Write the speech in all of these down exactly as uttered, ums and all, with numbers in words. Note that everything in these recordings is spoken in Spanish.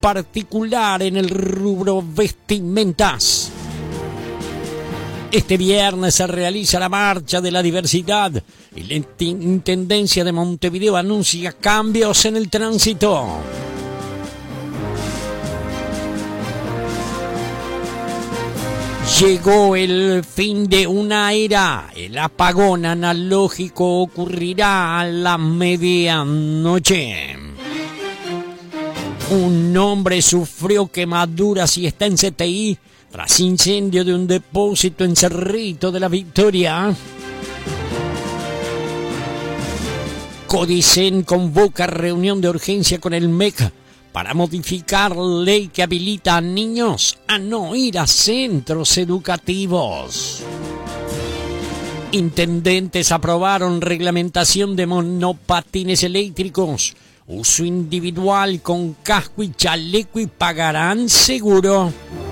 particular en el rubro vestimentas. Este viernes se realiza la Marcha de la Diversidad y la Intendencia de Montevideo anuncia cambios en el tránsito. Llegó el fin de una era. El apagón analógico ocurrirá a la medianoche. Un hombre sufrió quemaduras y está en C T I tras incendio de un depósito en Cerrito de la Victoria. Codicen convoca reunión de urgencia con el M E C para modificar ley que habilita a niños a no ir a centros educativos. Intendentes aprobaron reglamentación de monopatines eléctricos, uso individual con casco y chaleco y pagarán seguro.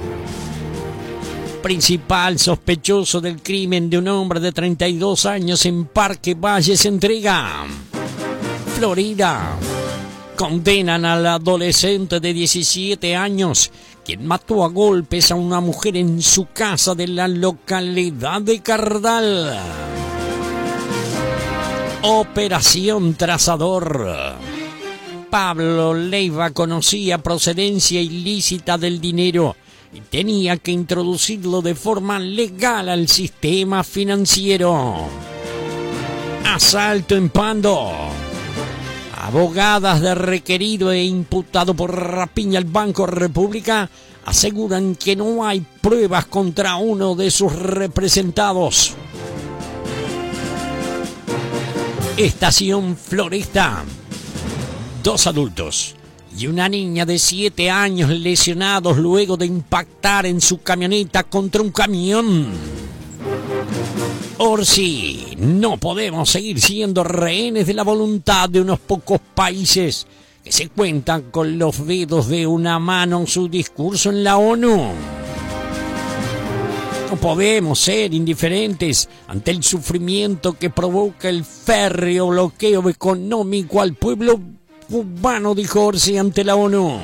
Principal sospechoso del crimen de un hombre de treinta y dos años en Parque Valle se entrega. Florida. Condenan al adolescente de diecisiete años, quien mató a golpes a una mujer en su casa de la localidad de Cardal. Operación Trazador. Pablo Leiva conocía procedencia ilícita del dinero y tenía que introducirlo de forma legal al sistema financiero. Asalto en Pando. Abogadas de requerido e imputado por rapiña al Banco República aseguran que no hay pruebas contra uno de sus representados. Estación Floresta. Dos adultos y una niña de siete años lesionados luego de impactar en su camioneta contra un camión. Orsi, no podemos seguir siendo rehenes de la voluntad de unos pocos países que se cuentan con los dedos de una mano en su discurso en la ONU. No podemos ser indiferentes ante el sufrimiento que provoca el férreo bloqueo económico al pueblo cubano, dijo Orsi ante la ONU.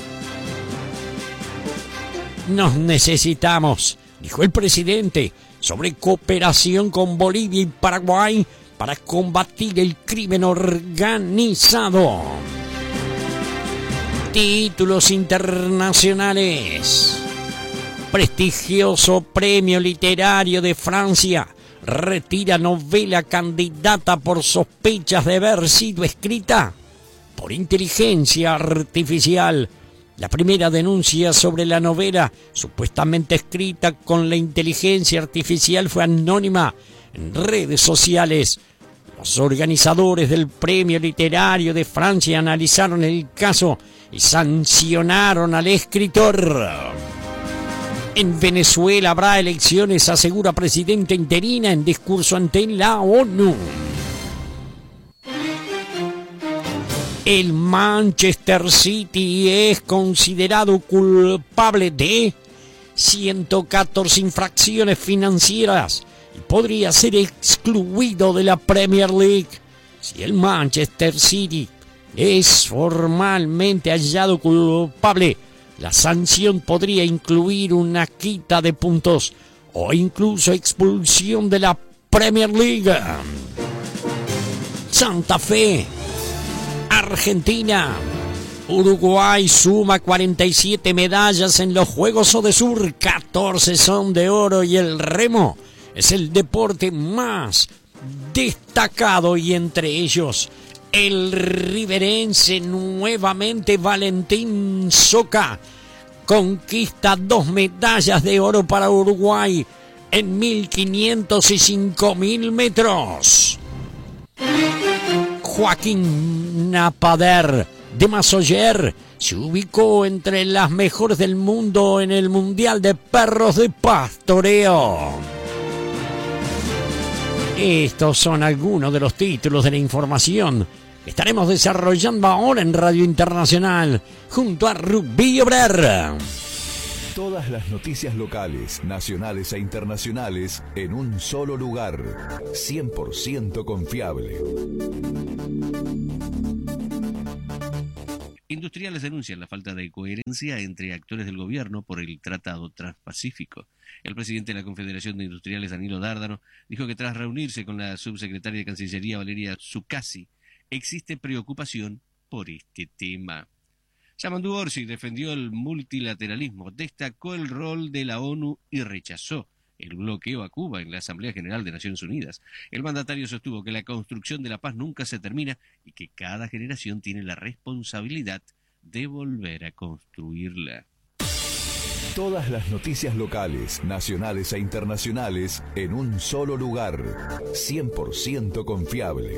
Nos necesitamos, dijo el presidente, sobre cooperación con Bolivia y Paraguay para combatir el crimen organizado. Títulos internacionales. Prestigioso premio literario de Francia retira novela candidata por sospechas de haber sido escrita por inteligencia artificial. La primera denuncia sobre la novela, supuestamente escrita con la inteligencia artificial, fue anónima en redes sociales. Los organizadores del Premio Literario de Francia analizaron el caso y sancionaron al escritor. En Venezuela habrá elecciones, asegura presidenta interina en discurso ante la ONU. El Manchester City es considerado culpable de ciento catorce infracciones financieras y podría ser excluido de la Premier League. Si el Manchester City es formalmente hallado culpable, la sanción podría incluir una quita de puntos o incluso expulsión de la Premier League. Santa Fe. Argentina. Uruguay suma cuarenta y siete medallas en los Juegos Odesur, catorce son de oro y el remo es el deporte más destacado y entre ellos el riverense nuevamente Valentín Soca conquista dos medallas de oro para Uruguay en mil quinientos y cinco mil metros. Joaquín Napader de Masoyer se ubicó entre las mejores del mundo en el Mundial de Perros de Pastoreo. Estos son algunos de los títulos de la información que estaremos desarrollando ahora en Radio Internacional junto a Rubí Obrer. Todas las noticias locales, nacionales e internacionales en un solo lugar. cien por ciento confiable. Industriales denuncian la falta de coherencia entre actores del gobierno por el Tratado Transpacífico. El presidente de la Confederación de Industriales, Danilo Dárdano, dijo que tras reunirse con la subsecretaria de Cancillería, Valeria Zuccasi, existe preocupación por este tema. Yamandu Orsi defendió el multilateralismo, destacó el rol de la ONU y rechazó el bloqueo a Cuba en la Asamblea General de Naciones Unidas. El mandatario sostuvo que la construcción de la paz nunca se termina y que cada generación tiene la responsabilidad de volver a construirla. Todas las noticias locales, nacionales e internacionales en un solo lugar. cien por ciento confiable.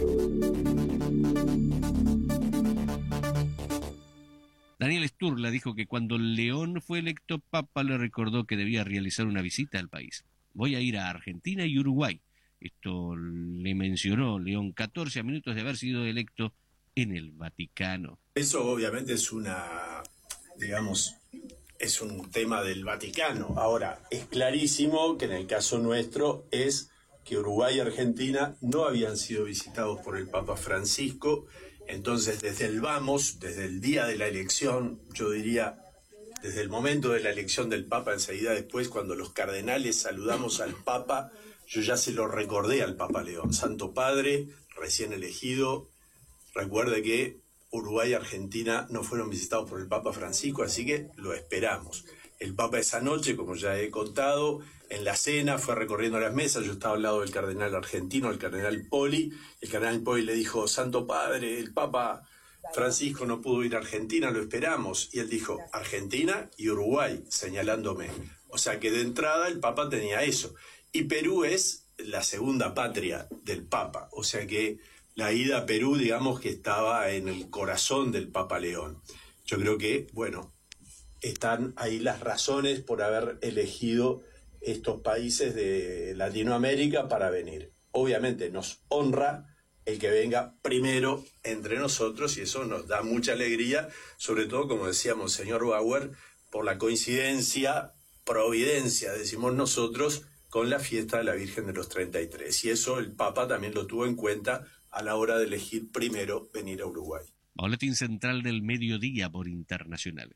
Daniel Sturla dijo que cuando León fue electo papa le recordó que debía realizar una visita al país. Voy a ir a Argentina y Uruguay. Esto le mencionó León catorce minutos de haber sido electo en el Vaticano. Eso obviamente es una, digamos, es un tema del Vaticano. Ahora, es clarísimo que en el caso nuestro es que Uruguay y Argentina no habían sido visitados por el Papa Francisco. Entonces, desde el vamos, desde el día de la elección, yo diría, desde el momento de la elección del Papa, enseguida después, cuando los cardenales saludamos al Papa, yo ya se lo recordé al Papa León. Santo Padre, recién elegido, recuerde que Uruguay y Argentina no fueron visitados por el Papa Francisco, así que lo esperamos. El Papa esa noche, como ya he contado, en la cena fue recorriendo las mesas, yo estaba al lado del cardenal argentino, el cardenal Poli, el cardenal Poli le dijo, Santo Padre, el Papa Francisco no pudo ir a Argentina, lo esperamos, y él dijo, Argentina y Uruguay, señalándome. O sea que de entrada el Papa tenía eso. Y Perú es la segunda patria del Papa, o sea que la ida a Perú, digamos que estaba en el corazón del Papa León. Yo creo que, bueno, están ahí las razones por haber elegido estos países de Latinoamérica para venir. Obviamente nos honra el que venga primero entre nosotros y eso nos da mucha alegría, sobre todo, como decíamos, señor Bauer, por la coincidencia, providencia, decimos nosotros, con la fiesta de la Virgen de los treinta y tres. Y eso el Papa también lo tuvo en cuenta a la hora de elegir primero venir a Uruguay. Boletín central del mediodía por Internacional.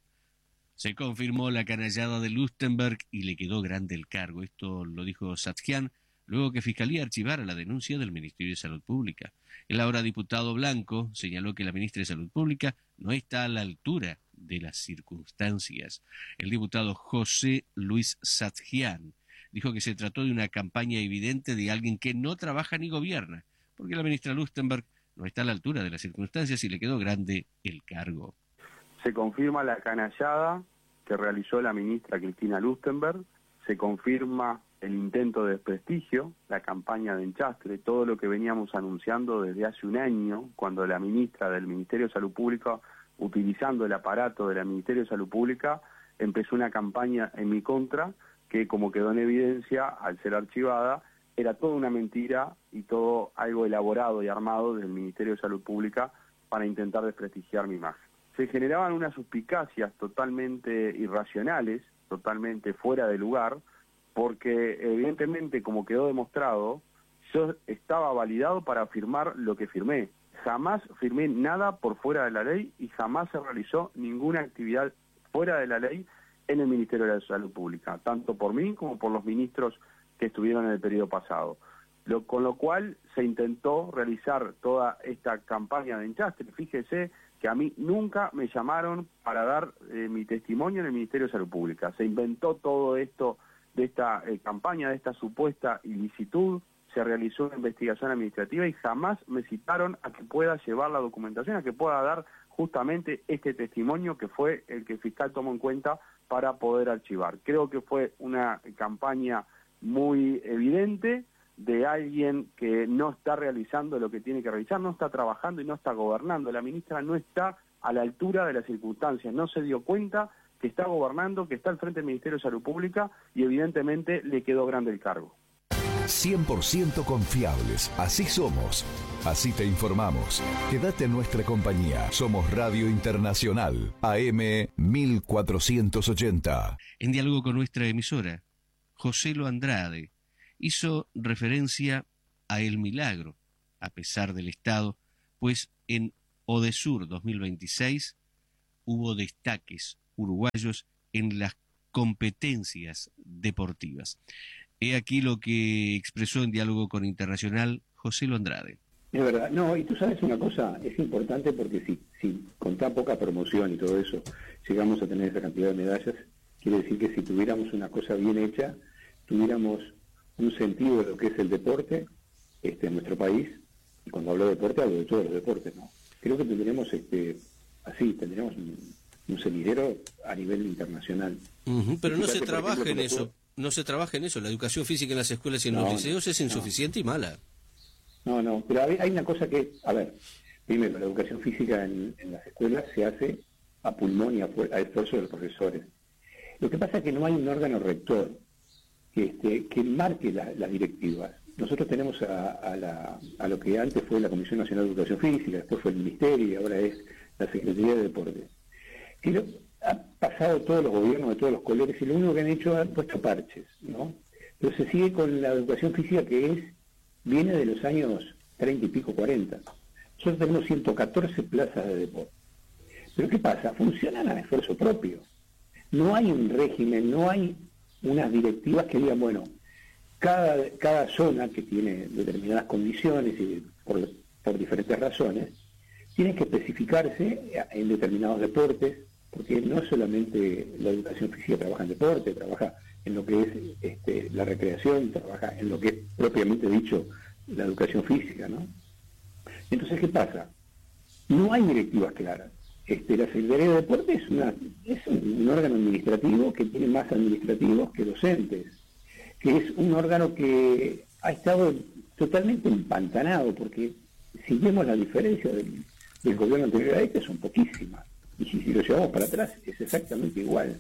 Se confirmó la canallada de Lustenberg y le quedó grande el cargo. Esto lo dijo Satjian, luego que Fiscalía archivara la denuncia del Ministerio de Salud Pública. El ahora diputado Blanco señaló que la ministra de Salud Pública no está a la altura de las circunstancias. El diputado José Luis Satjian dijo que se trató de una campaña evidente de alguien que no trabaja ni gobierna, porque la ministra Lustenberg no está a la altura de las circunstancias y le quedó grande el cargo. Se confirma la canallada que realizó la ministra Cristina Lustenberg, se confirma el intento de desprestigio, la campaña de enchastre, todo lo que veníamos anunciando desde hace un año, cuando la ministra del Ministerio de Salud Pública, utilizando el aparato del Ministerio de Salud Pública, empezó una campaña en mi contra, que como quedó en evidencia, al ser archivada, era toda una mentira y todo algo elaborado y armado del Ministerio de Salud Pública para intentar desprestigiar mi imagen. Se generaban unas suspicacias totalmente irracionales, totalmente fuera de lugar, porque evidentemente, como quedó demostrado, yo estaba validado para firmar lo que firmé. Jamás firmé nada por fuera de la ley y jamás se realizó ninguna actividad fuera de la ley en el Ministerio de la Salud Pública, tanto por mí como por los ministros que estuvieron en el periodo pasado. Lo, con lo cual se intentó realizar toda esta campaña de enchastre. Fíjese que a mí nunca me llamaron para dar eh, mi testimonio en el Ministerio de Salud Pública. Se inventó todo esto de esta eh, campaña, de esta supuesta ilicitud, se realizó una investigación administrativa y jamás me citaron a que pueda llevar la documentación, a que pueda dar justamente este testimonio que fue el que el fiscal tomó en cuenta para poder archivar. Creo que fue una campaña muy evidente de alguien que no está realizando lo que tiene que realizar, no está trabajando y no está gobernando. La ministra no está a la altura de las circunstancias, no se dio cuenta que está gobernando, que está al frente del Ministerio de Salud Pública y evidentemente le quedó grande el cargo. cien por ciento confiables, así somos, así te informamos. Quédate en nuestra compañía, somos Radio Internacional, A M mil cuatrocientos ochenta. En diálogo con nuestra emisora, José Lo Andrade hizo referencia a El Milagro, a pesar del Estado, pues en Odesur dos mil veintiséis hubo destaques uruguayos en las competencias deportivas. He aquí lo que expresó en Diálogo con Internacional José Lo Andrade. Es verdad, no, y tú sabes una cosa, es importante porque si, si con tan poca promoción y todo eso llegamos a tener esa cantidad de medallas, quiere decir que si tuviéramos una cosa bien hecha, tuviéramos un sentido de lo que es el deporte este, en nuestro país, y cuando hablo de deporte hablo de todos los deportes, ¿no? Creo que tendríamos, este, así, tendríamos un, un semillero a nivel internacional. Uh-huh, pero no se por trabaja ejemplo, en eso, no se trabaja en eso, la educación física en las escuelas y en No, los liceos es no. insuficiente y mala. No, no, pero hay, hay una cosa que, a ver, primero, la educación física en, en las escuelas se hace a pulmón y a, fu- a esfuerzo de los profesores. Lo que pasa es que no hay un órgano rector que, este, que marque la- las directivas. Nosotros tenemos a, a, la, a lo que antes fue la Comisión Nacional de Educación Física, después fue el Ministerio y ahora es la Secretaría de Deportes. Que lo, ha pasado todos los gobiernos de todos los colores y lo único que han hecho es han puesto parches, ¿no? Pero se sigue con la educación física que es viene de los años treinta y pico, cuarenta. Nosotros tenemos ciento catorce plazas de deporte. Pero ¿qué pasa? Funcionan a esfuerzo propio. No hay un régimen, no hay unas directivas que digan, bueno, cada, cada zona que tiene determinadas condiciones y por, por diferentes razones, tiene que especificarse en determinados deportes, porque no solamente la educación física trabaja en deporte, trabaja en lo que es este, la recreación, trabaja en lo que es propiamente dicho la educación física, ¿no? Entonces, ¿qué pasa? No hay directivas claras. Este, la Secretaría de Deporte es, una, es un, un órgano administrativo que tiene más administrativos que docentes, que es un órgano que ha estado totalmente empantanado, porque si vemos la diferencia del, del gobierno anterior a este, son poquísimas. Y si, si lo llevamos para atrás, es exactamente igual.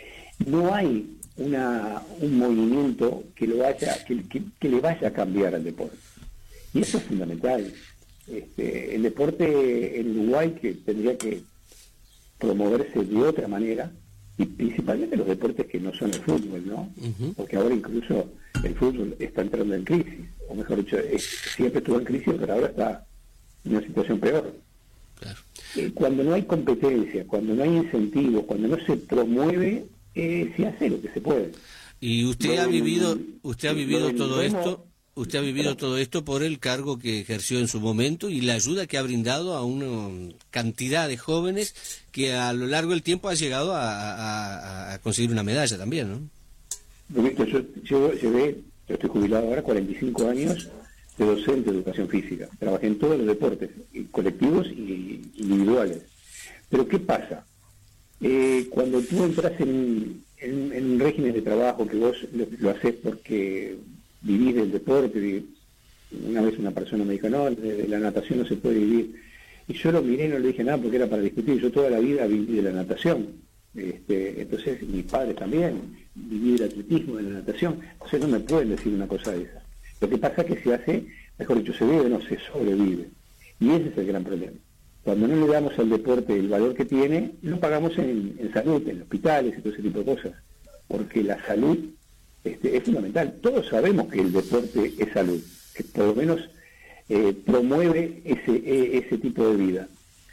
No hay una, un movimiento que lo vaya, que, que, que le vaya a cambiar al deporte. Y eso es fundamental. Este, el deporte en Uruguay que tendría que promoverse de otra manera, y principalmente los deportes que no son el fútbol, ¿no? Uh-huh. Porque ahora incluso el fútbol está entrando en crisis, o mejor dicho, es, siempre estuvo en crisis, pero ahora está en una situación peor. Claro. Eh, cuando no hay competencia, cuando no hay incentivo, cuando no se promueve, eh, se hace lo que se puede. Y usted lo ha vivido, usted ha vivido todo esto, usted ha vivido todo esto por el cargo que ejerció en su momento y la ayuda que ha brindado a una cantidad de jóvenes que a lo largo del tiempo ha llegado a, a, a conseguir una medalla también, ¿no? Yo, yo, yo llevé, yo estoy jubilado ahora, cuarenta y cinco años de docente de educación física. Trabajé en todos los deportes, colectivos y individuales. Pero ¿qué pasa? Eh, cuando tú entras en, en, en un régimen de trabajo que vos lo, lo haces porque vivís del deporte, una vez una persona me dijo, no, de, de la natación no se puede vivir. Y yo lo miré y no le dije nada porque era para discutir. Yo toda la vida viví de la natación. Este, entonces, mis padres también, viví del atletismo, de la natación. Entonces no me pueden decir una cosa de esa. Lo que pasa es que se hace, mejor dicho, se vive, no se sobrevive. Y ese es el gran problema. Cuando no le damos al deporte el valor que tiene, lo pagamos en, en salud, en hospitales y todo ese tipo de cosas. Porque la salud este, es fundamental. Todos sabemos que el deporte es salud, que por lo menos eh, promueve ese, e, ese tipo de vida.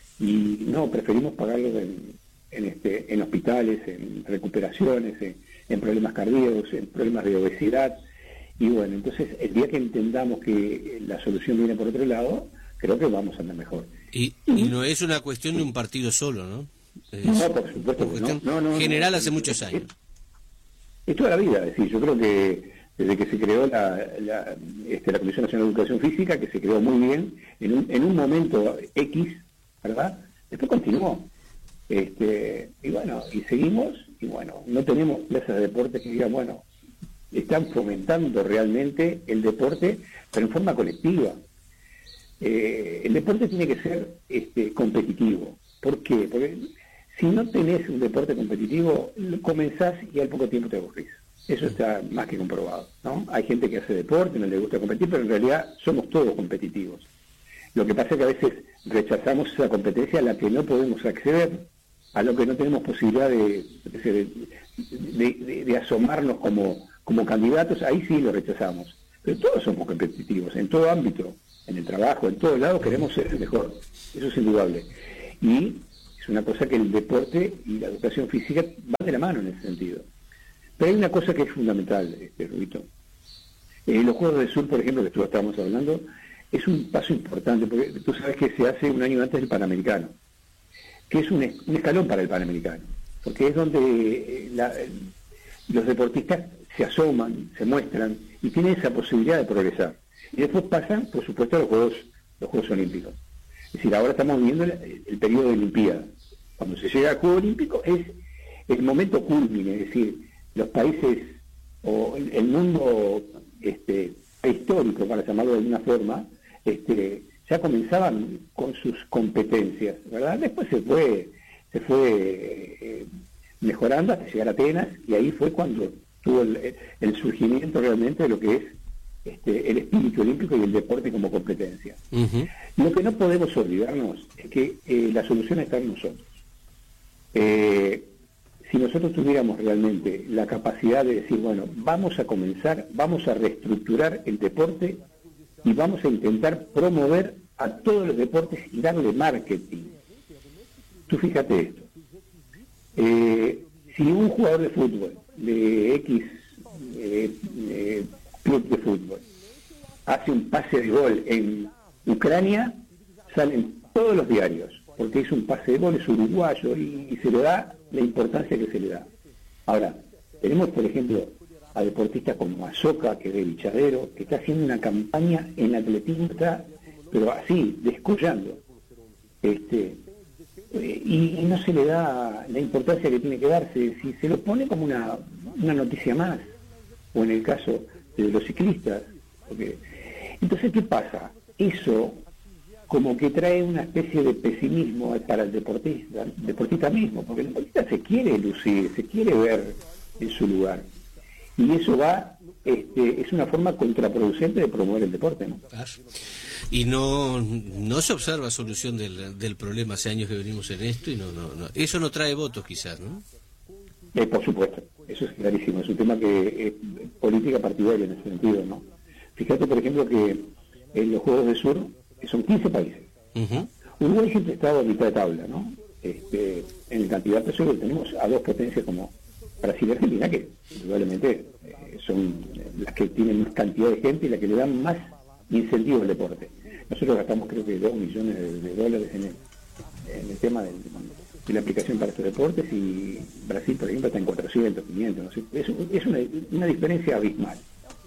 Y no, preferimos pagarlo en, en, este, en hospitales, en recuperaciones, en, en problemas cardíacos, en problemas de obesidad. Y bueno, entonces el día que entendamos que la solución viene por otro lado, creo que vamos a andar mejor. Y, y no es una cuestión de un partido solo, ¿no? Es no, por supuesto una que cuestión no. No, no, general no, hace es, muchos años. Es, es toda la vida, es decir, yo creo que desde que se creó la, la, este, la Comisión Nacional de Educación Física, que se creó muy bien, en un, en un momento X, ¿verdad? Después continuó. Este, y bueno, y seguimos, y bueno, no tenemos plazas de deporte que digan, bueno, están fomentando realmente el deporte, pero en forma colectiva. Eh, el deporte tiene que ser este, competitivo. ¿Por qué? Porque si no tenés un deporte competitivo, comenzás y al poco tiempo te aburrís. Eso está más que comprobado, ¿no? Hay gente que hace deporte, no le gusta competir, pero en realidad somos todos competitivos. Lo que pasa es que a veces rechazamos esa competencia a la que no podemos acceder, a lo que no tenemos posibilidad de, de, de, de, de asomarnos como, como candidatos, ahí sí lo rechazamos. Pero todos somos competitivos, en todo ámbito, en el trabajo, en todos lados queremos ser el mejor, eso es indudable. Y Es una cosa que el deporte y la educación física van de la mano en ese sentido. Pero hay una cosa que es fundamental, este, Rubito. Eh, los Juegos del Sur, por ejemplo, que tú estábamos hablando, es un paso importante, porque tú sabes que se hace un año antes del Panamericano, que es un, es, un escalón para el Panamericano, porque es donde eh, la, eh, los deportistas se asoman, se muestran y tienen esa posibilidad de progresar. Y después pasan, por supuesto, a los Juegos, los Juegos Olímpicos. Es decir, ahora estamos viviendo el, el periodo de Olimpiada. Cuando se llega al Juego Olímpico es el momento culmine, es decir, los países o el, el mundo este, histórico, para llamarlo de alguna forma, este, ya comenzaban con sus competencias, ¿verdad? Después se fue, se fue eh, mejorando hasta llegar a Atenas, y ahí fue cuando tuvo el, el surgimiento realmente de lo que es este, el espíritu olímpico y el deporte como competencia. Uh-huh. Lo que no podemos olvidarnos es que eh, la solución está en nosotros. Eh, si nosotros tuviéramos realmente la capacidad de decir, bueno, vamos a comenzar, vamos a reestructurar el deporte y vamos a intentar promover a todos los deportes y darle marketing. Tú fíjate esto. Eh, si un jugador de fútbol, de X eh, eh, club de fútbol, hace un pase de gol en Ucrania, salen todos los diarios, porque es un pase de gol, es uruguayo, y, y se le da la importancia que se le da. Ahora, tenemos, por ejemplo, a deportistas como Azoka, que es de Bichadero, que está haciendo una campaña en atletismo, está, pero así, descollando. Este, eh, y, y no se le da la importancia que tiene que darse. Si se lo pone como una, una noticia más, o en el caso de los ciclistas. Porque, entonces, ¿qué pasa? Eso como que trae una especie de pesimismo para el deportista, deportista mismo, porque el deportista se quiere lucir, se quiere ver en su lugar. Y eso va, este, es una forma contraproducente de promover el deporte, ¿no? Claro. Y no no se observa solución del, del problema. Hace años que venimos en esto y no no, no. Eso no trae votos, quizás, ¿no? Eh, por supuesto, eso es clarísimo. Es un tema que es política partidaria en ese sentido, ¿no? Fíjate, por ejemplo, que en los Juegos del Sur son quince países. Uh-huh. Uruguay siempre ha estado a mitad de tabla, ¿no? Este, en el candidato solo tenemos a dos potencias como Brasil y Argentina, que indudablemente eh, son las que tienen más cantidad de gente y las que le dan más incentivo al deporte. Nosotros gastamos creo que dos millones de, de dólares en el, en el tema del, de la aplicación para estos deportes, y Brasil, por ejemplo, está en cuatrocientos, quinientos, no sé. Es, es una, una diferencia abismal.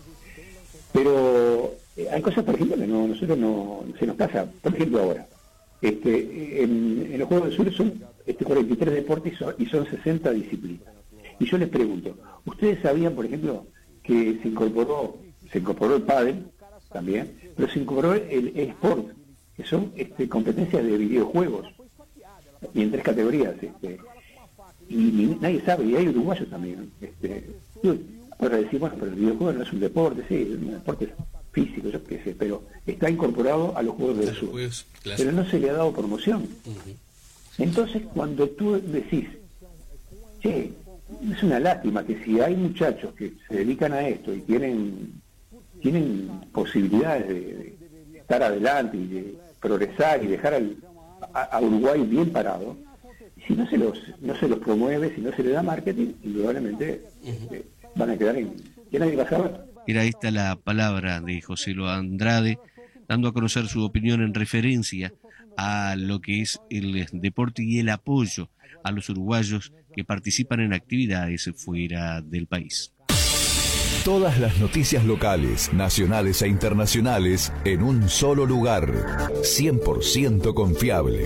Pero eh, hay cosas, por ejemplo, que no, nosotros no se nos pasa. Por ejemplo, ahora, este, en, en los Juegos del Sur son este, cuarenta y tres deportes y son, y son sesenta disciplinas. Y yo les pregunto, ¿ustedes sabían, por ejemplo, que se incorporó se incorporó el pádel también, pero se incorporó el, el sport, que son este, competencias de videojuegos, y en tres categorías, este, y, y nadie sabe, y hay uruguayos también. Este, para decir, bueno, pero el videojuego no es un deporte, sí, es un deporte físico, yo qué sé, pero está incorporado a los Juegos del Sur, pero no se le ha dado promoción. Uh-huh. Entonces, cuando tú decís, che, es una lástima que si hay muchachos que se dedican a esto y tienen tienen posibilidades de, de estar adelante y de progresar y dejar al, a, a Uruguay bien parado, si no se los no se los promueve, si no se le da marketing, indudablemente uh-huh. eh, van a quedar en... ¿Ya nadie va a saber? Era esta la palabra de José Lo Andrade, dando a conocer su opinión en referencia a lo que es el deporte y el apoyo a los uruguayos que participan en actividades fuera del país. Todas las noticias locales, nacionales e internacionales en un solo lugar. cien por ciento confiable.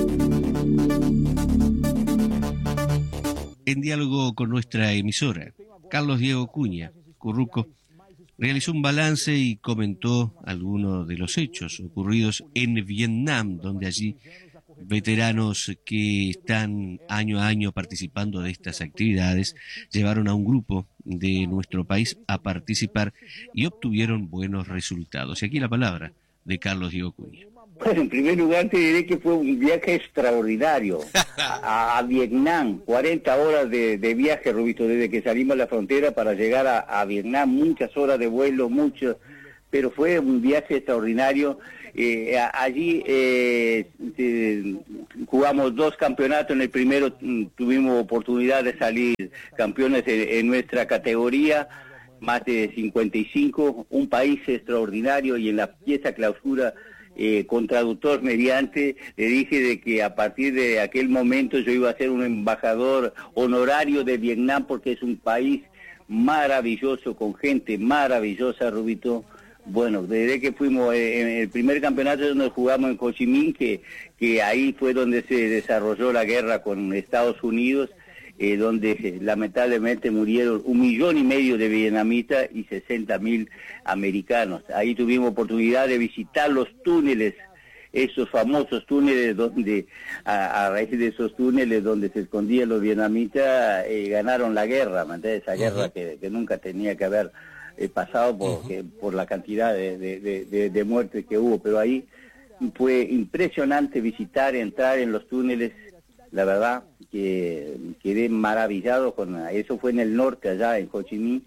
En diálogo con nuestra emisora, Carlos Diego Cuña, Curruco, realizó un balance y comentó algunos de los hechos ocurridos en Vietnam, donde allí veteranos que están año a año participando de estas actividades llevaron a un grupo de nuestro país a participar y obtuvieron buenos resultados. Y aquí la palabra de Carlos Diego Cuña. Bueno, en primer lugar te diré que fue un viaje extraordinario a, a Vietnam, cuarenta horas de, de viaje, Rubito, desde que salimos a la frontera para llegar a, a Vietnam, muchas horas de vuelo, muchos, pero fue un viaje extraordinario. Eh, allí eh, eh, jugamos dos campeonatos. En el primero tuvimos oportunidad de salir campeones en, en nuestra categoría, más de cincuenta y cinco, un país extraordinario, y en la pieza clausura, eh, con traductor mediante, le dije de que a partir de aquel momento yo iba a ser un embajador honorario de Vietnam, porque es un país maravilloso, con gente maravillosa, Rubito. Bueno, desde que fuimos en el primer campeonato donde jugamos en Ho Chi Minh, que, que ahí fue donde se desarrolló la guerra con Estados Unidos, eh, donde eh, lamentablemente murieron un millón y medio de vietnamitas y sesenta mil americanos. Ahí tuvimos oportunidad de visitar los túneles, esos famosos túneles donde, a, a raíz de esos túneles donde se escondían los vietnamitas, eh, ganaron la guerra, ¿me entiendes? Esa guerra uh-huh. que, que nunca tenía que haber eh, pasado por, uh-huh. que, por la cantidad de, de, de, de, de muertes que hubo, pero ahí fue impresionante visitar, entrar en los túneles. La verdad que quedé maravillado con eso. Fue en el norte, allá en Ho Chi Minh,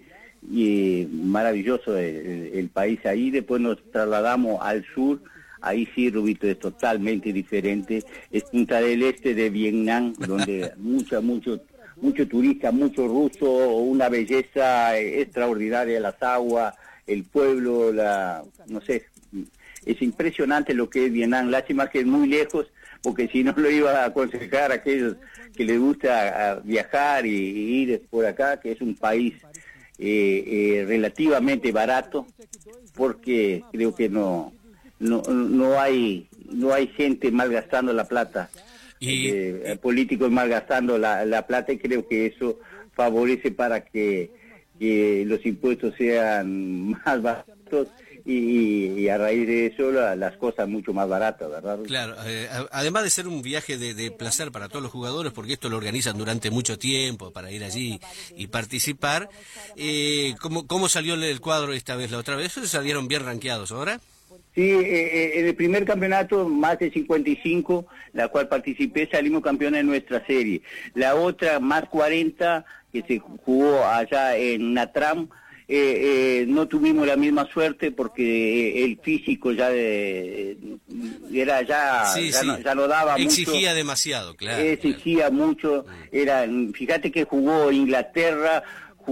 y maravilloso el, el, el país ahí. Después nos trasladamos al sur. Ahí sí, Rubito, es totalmente diferente. Es Punta del Este de Vietnam, donde mucha, mucho, mucho turista, mucho ruso, una belleza extraordinaria, las aguas, el pueblo, la, no sé, es impresionante lo que es Vietnam. Lástima que es muy lejos, porque si no lo iba a aconsejar a aquellos que les gusta viajar y, y ir por acá, que es un país eh, eh, relativamente barato, porque creo que no no no hay no hay gente malgastando la plata, y eh, políticos malgastando la, la plata, y creo que eso favorece para que, que los impuestos sean más baratos. Y, y a raíz de eso la, las cosas mucho más baratas, ¿verdad? Claro, eh, además de ser un viaje de, de placer para todos los jugadores, porque esto lo organizan durante mucho tiempo para ir allí y participar, eh, ¿cómo, ¿cómo salió el cuadro esta vez? ¿La otra vez salieron bien rankeados ahora? Sí, eh, en el primer campeonato, más de cincuenta y cinco, la cual participé, salimos campeones en nuestra serie. La otra, más cuarenta, que se jugó allá en Natram, Eh, eh, no tuvimos la misma suerte porque eh, el físico ya de, era ya, sí, ya, sí. No, ya no daba exigía mucho. Exigía demasiado, claro. Exigía claro. mucho. Era, fíjate que jugó Inglaterra,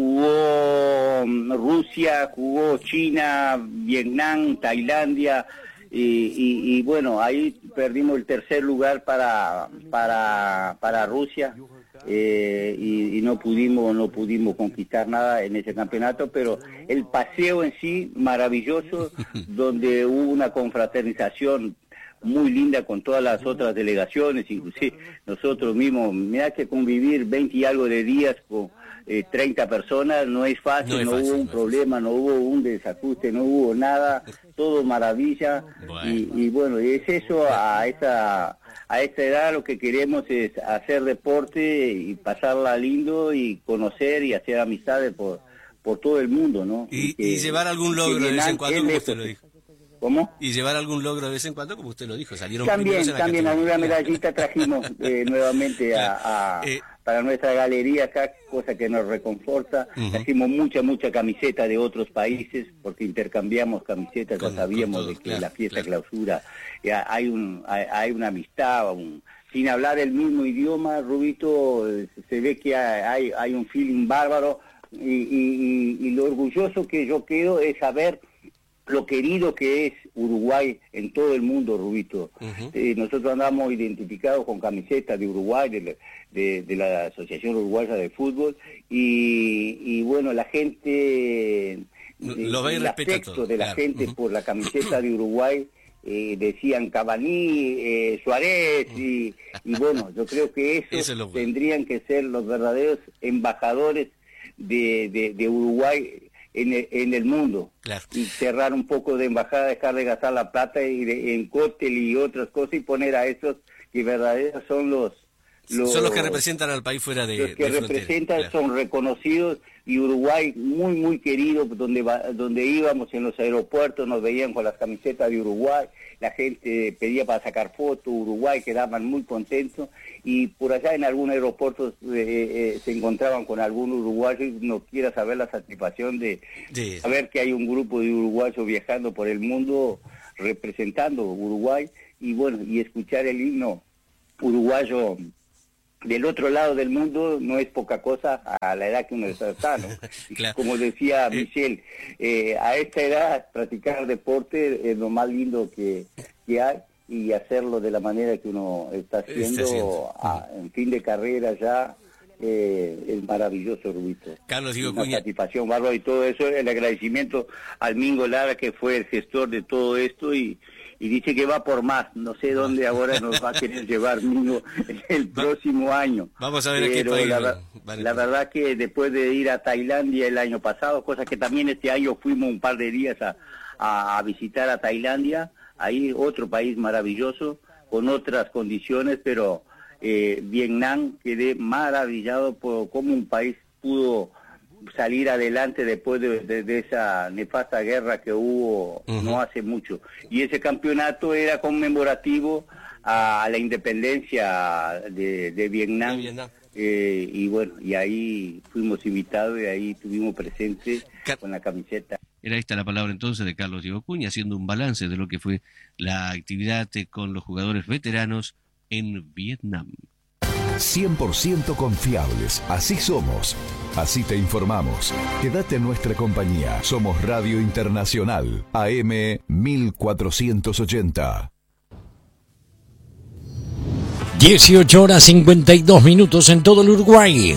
jugó Rusia, jugó China, Vietnam, Tailandia, y, y, y bueno, ahí perdimos el tercer lugar para, para, para Rusia. Eh, y, y no pudimos no pudimos conquistar nada en ese campeonato, pero el paseo en sí maravilloso, donde hubo una confraternización muy linda con todas las otras delegaciones, inclusive nosotros mismos. Mirá que convivir veinte y algo de días con eh, treinta personas no es fácil, no, es no fácil, hubo un no problema, no hubo un desajuste, no hubo nada, todo maravilla. Bueno. Y, y bueno, es eso, a esa a esta edad lo que queremos es hacer deporte y pasarla lindo y conocer y hacer amistades por por todo el mundo, ¿no? Y, y, que, y llevar algún logro de vez en cuando, como usted lo dijo. ¿Cómo? Y llevar algún logro de vez en cuando, como usted lo dijo, salieron también, también alguna medallita trajimos eh, nuevamente a, a eh, para nuestra galería acá, cosa que nos reconforta. Uh-huh. Trajimos mucha, mucha camiseta de otros países, porque intercambiamos camisetas, con, ya sabíamos todos, de que claro, la fiesta claro. clausura ya hay un hay, hay una amistad, un, sin hablar el mismo idioma, Rubito, se ve que hay, hay un feeling bárbaro, y, y, y, y lo orgulloso que yo quedo es saber lo querido que es Uruguay en todo el mundo, Rubito. Uh-huh. Eh, nosotros andamos identificados con camisetas de Uruguay, de la, de, de la Asociación Uruguaya de Fútbol, y, y bueno, la gente, lo ve y el respeta afecto todo, de la claro. gente Uh-huh. por la camiseta de Uruguay, eh, decían Cavani, eh, Suárez, y, y bueno, yo creo que esos Eso es lo bueno. Tendrían que ser los verdaderos embajadores de, de, de Uruguay en el, en el mundo, claro. Y cerrar un poco de embajada, dejar de gastar la plata y de, en cóctel y otras cosas, y poner a esos que verdaderos son los, los son los que representan al país fuera de los que de representan, claro. son reconocidos. Y Uruguay muy muy querido, donde va, donde íbamos en los aeropuertos nos veían con las camisetas de Uruguay, la gente pedía para sacar fotos, Uruguay, quedaban muy contentos, y por allá en algún aeropuerto eh, eh, se encontraban con algún uruguayo y no quiera saber la satisfacción de sí. saber que hay un grupo de uruguayos viajando por el mundo. representando Uruguay, y bueno, y escuchar el himno uruguayo del otro lado del mundo no es poca cosa a la edad que uno está, ¿no? Claro. Como decía Michelle, eh, a esta edad practicar deporte es lo más lindo que, que hay, y hacerlo de la manera que uno está haciendo, está haciendo. A, en fin de carrera ya, eh, es maravilloso, Rubito. Carlos Diego Una Cuña. satisfacción, bárbaro, y todo eso, el agradecimiento al Mingo Lara, que fue el gestor de todo esto, y y dice que va por más. No sé dónde ahora nos va a querer llevar Mingo el próximo año. Vamos a ver a qué Pero país. La, vale. la verdad que después de ir a Tailandia el año pasado, cosa que también este año fuimos un par de días a, a, a visitar a Tailandia, ahí otro país maravilloso, con otras condiciones, pero eh, Vietnam, quedé maravillado por cómo un país pudo salir adelante después de, de, de esa nefasta guerra que hubo uh-huh. no hace mucho. Y ese campeonato era conmemorativo a, a la independencia de, de Vietnam. De Vietnam. Eh, y bueno, y ahí fuimos invitados y ahí estuvimos presentes Car- con la camiseta. Era esta la palabra entonces de Carlos Diego Cuña, haciendo un balance de lo que fue la actividad con los jugadores veteranos en Vietnam. cien por ciento confiables, así somos, así te informamos. Quédate en nuestra compañía, somos Radio Internacional, A M mil cuatrocientos ochenta. dieciocho horas cincuenta y dos minutos en todo el Uruguay.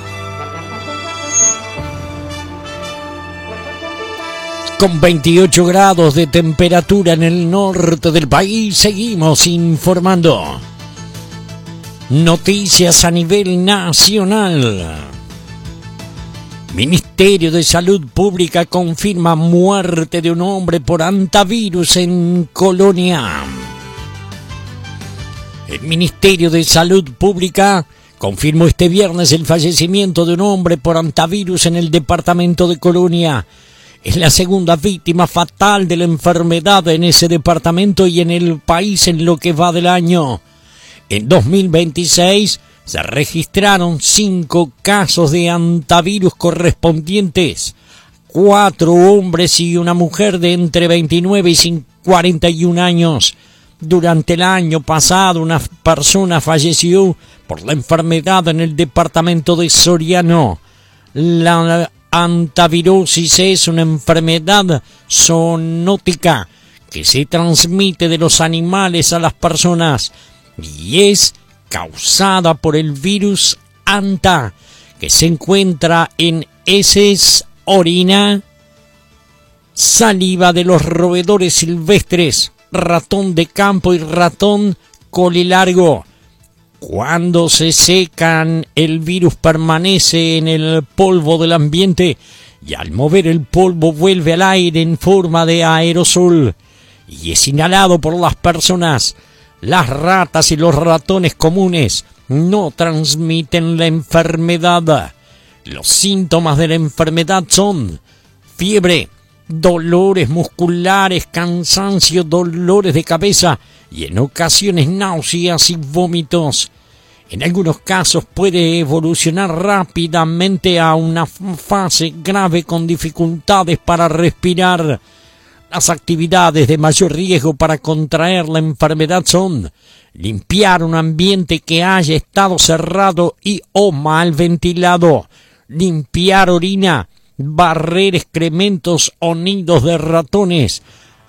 Con veintiocho grados de temperatura en el norte del país, seguimos informando. Noticias a nivel nacional. Ministerio de Salud Pública confirma muerte de un hombre por hantavirus en Colonia. El Ministerio de Salud Pública confirmó este viernes el fallecimiento de un hombre por hantavirus en el departamento de Colonia. Es la segunda víctima fatal de la enfermedad en ese departamento y en el país en lo que va del año. En dos mil veintiséis se registraron cinco casos de hantavirus correspondientes, cuatro hombres y una mujer de entre veintinueve y cuarenta y un años. Durante el año pasado una persona falleció por la enfermedad en el departamento de Soriano. La hantavirosis es una enfermedad zoonótica que se transmite de los animales a las personas y es causada por el virus hanta, que se encuentra en heces, orina, saliva de los roedores silvestres, ratón de campo y ratón colelargo. Cuando se secan, el virus permanece en el polvo del ambiente y al mover el polvo vuelve al aire en forma de aerosol y es inhalado por las personas. Las ratas y los ratones comunes no transmiten la enfermedad. Los síntomas de la enfermedad son fiebre, dolores musculares, cansancio, dolores de cabeza y en ocasiones náuseas y vómitos. En algunos casos puede evolucionar rápidamente a una fase grave con dificultades para respirar. Las actividades de mayor riesgo para contraer la enfermedad son limpiar un ambiente que haya estado cerrado y o mal ventilado, limpiar orina, barrer excrementos o nidos de ratones,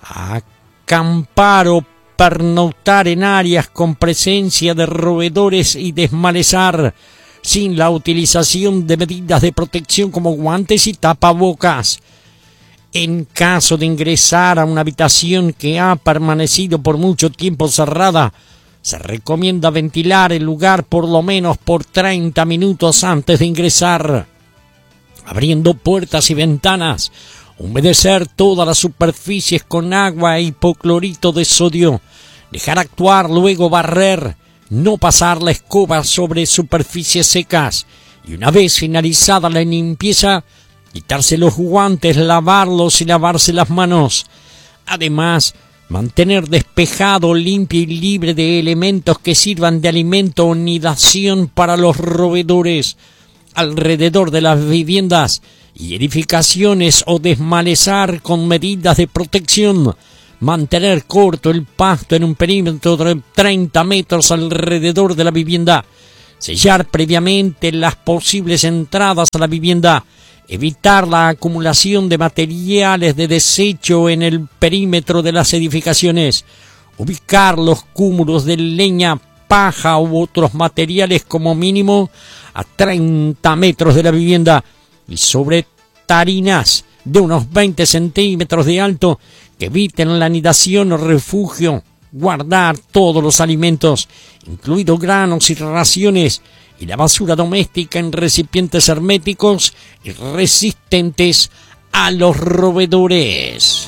acampar o pernoctar en áreas con presencia de roedores y desmalezar sin la utilización de medidas de protección como guantes y tapabocas. En caso de ingresar a una habitación que ha permanecido por mucho tiempo cerrada, se recomienda ventilar el lugar por lo menos por treinta minutos antes de ingresar, abriendo puertas y ventanas, humedecer todas las superficies con agua e hipoclorito de sodio, dejar actuar, luego barrer, no pasar la escoba sobre superficies secas y una vez finalizada la limpieza, quitarse los guantes, lavarlos y lavarse las manos. Además, mantener despejado, limpio y libre de elementos que sirvan de alimento o nidación para los roedores alrededor de las viviendas y edificaciones o desmalezar con medidas de protección mantener corto el pasto en un perímetro de treinta metros alrededor de la vivienda, sellar previamente las posibles entradas a la vivienda, evitar la acumulación de materiales de desecho en el perímetro de las edificaciones, ubicar los cúmulos de leña, paja u otros materiales como mínimo a treinta metros de la vivienda y sobre tarinas de unos veinte centímetros de alto que eviten la anidación o refugio, guardar todos los alimentos, incluidos granos y raciones, y la basura doméstica en recipientes herméticos y resistentes a los roedores.